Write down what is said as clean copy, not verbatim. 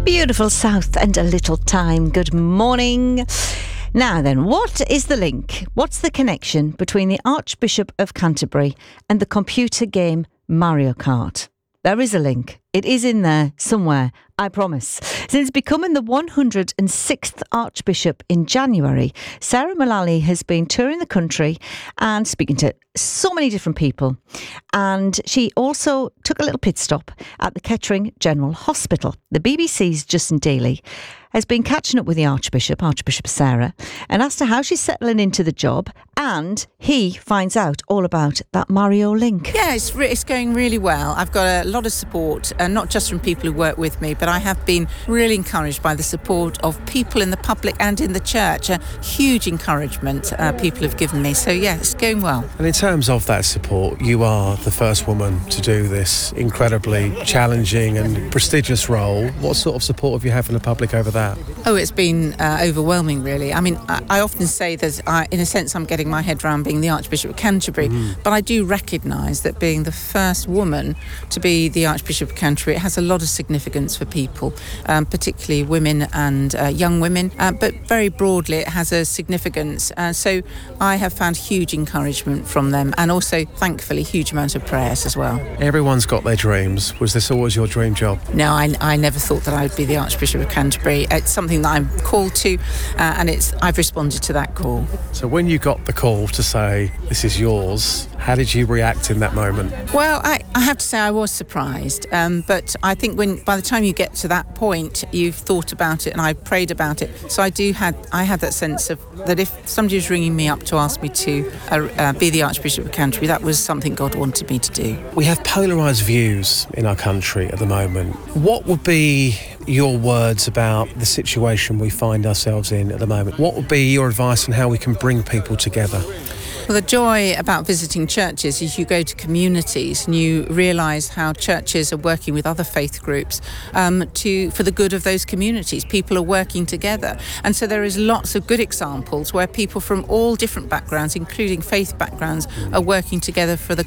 Beautiful South and a little time. Good morning. Now then, what is the link? What's the connection between the Archbishop of Canterbury and the computer game Mario Kart? There is a link. It is in there somewhere, I promise. Since becoming the 106th Archbishop in January, Sarah Mullally has been touring the country and speaking to so many different people. And she also took a little pit stop at the Kettering General Hospital. The BBC's Justin Daly has been catching up with the Archbishop Sarah, and asked her how she's settling into the job, and he finds out all about that Mario link. Yeah, it's going really well. I've got a lot of support, not just from people who work with me, but I have been really encouraged by the support of people in the public and in the church. A huge encouragement people have given me. So yeah, it's going well. And in terms of that support, you are the first woman to do this incredibly challenging and prestigious role. What sort of support have you had from the public over that? Oh, it's been overwhelming, really. I mean, I often say that, in a sense, I'm getting my head around being the Archbishop of Canterbury, but I do recognise that being the first woman to be the Archbishop of Canterbury, it has a lot of significance for people, particularly women and young women, but very broadly it has a significance. So I have found huge encouragement from them, and also, thankfully, huge amount of prayers as well. Everyone's got their dreams. Was this always your dream job? No, I never thought that I would be the Archbishop of Canterbury. It's something that I'm called to, and I've responded to that call. So when you got the call to say, this is yours, how did you react in that moment? Well, I have to say I was surprised, but I think by the time you get to that point, you've thought about it, and I prayed about it. So I had that sense of that if somebody was ringing me up to ask me to be the Archbishop of Canterbury, that was something God wanted me to do. We have polarised views in our country at the moment. What would be your words about the situation we find ourselves in at the moment? What would be your advice on how we can bring people together? Well, the joy about visiting churches is you go to communities and you realise how churches are working with other faith groups for the good of those communities. People are working together. And so there is lots of good examples where people from all different backgrounds, including faith backgrounds, are working together for the